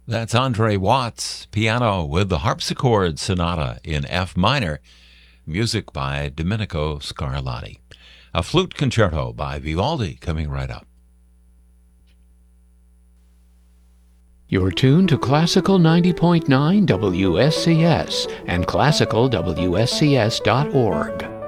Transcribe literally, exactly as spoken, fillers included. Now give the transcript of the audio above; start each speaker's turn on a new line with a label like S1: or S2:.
S1: That's Andre Watts, piano with the harpsichord sonata in F minor, music by Domenico Scarlatti. A flute concerto by Vivaldi coming right up.
S2: You're tuned to Classical ninety point nine W S C S and classical W S C S dot org.